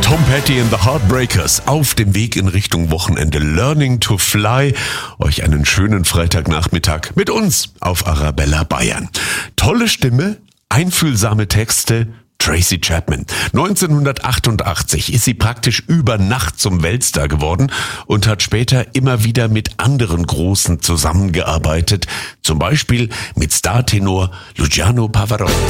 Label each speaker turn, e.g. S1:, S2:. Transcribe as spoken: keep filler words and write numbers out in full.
S1: Tom Petty and the Heartbreakers auf dem Weg in Richtung Wochenende. Learning to Fly. Euch einen schönen Freitagnachmittag mit uns auf Arabella Bayern. Tolle Stimme, einfühlsame Texte. Tracy Chapman. neunzehnhundertachtundachtzig ist sie praktisch über Nacht zum Weltstar geworden und hat später immer wieder mit anderen Großen zusammengearbeitet. Zum Beispiel mit Startenor Luciano Pavarotti.